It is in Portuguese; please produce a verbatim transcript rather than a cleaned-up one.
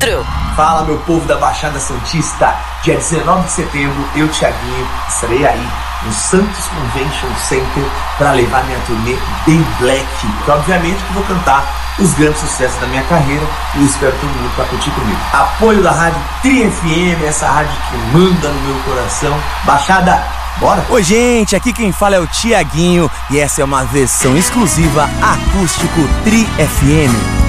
outro. Fala, meu povo da Baixada Santista. Dia dezenove de setembro, eu, Thiaguinho, estarei aí no Santos Convention Center para levar minha turnê Bem Black, que obviamente que vou cantar os grandes sucessos da minha carreira e eu espero todo mundo para curtir comigo. Apoio da Rádio Tri F M, essa rádio que manda no meu coração. Baixada, bora! Oi, gente, aqui quem fala é o Thiaguinho e essa é uma versão exclusiva acústico Tri F M.